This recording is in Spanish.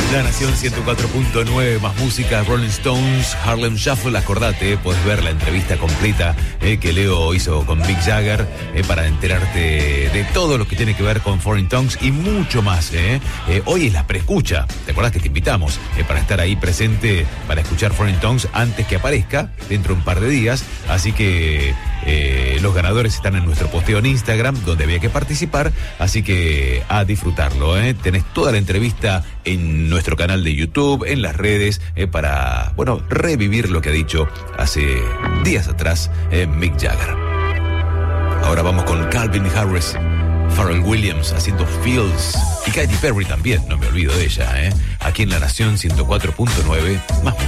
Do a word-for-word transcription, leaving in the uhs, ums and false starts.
La Nación ciento cuatro punto nueve, más música, Rolling Stones, Harlem Shuffle. Acordate, puedes ver la entrevista completa eh, que Leo hizo con Mick Jagger eh, para enterarte de todo lo que tiene que ver con Foreign Tongues y mucho más. Eh. Eh, hoy es la preescucha. ¿Te acordás que te invitamos eh, para estar ahí presente para escuchar Foreign Tongues antes que aparezca dentro de un par de días? Así que eh, los ganadores están en nuestro posteo en Instagram, donde había que participar. Así que a disfrutarlo. Eh. Tenés toda la entrevista en nuestro canal de YouTube, en las redes, eh, para, bueno, revivir lo que ha dicho hace días atrás eh, Mick Jagger. Ahora vamos con Calvin Harris, Pharrell Williams haciendo Fields y Katy Perry también, no me olvido de ella, eh. Aquí en La Nación ciento cuatro punto nueve, más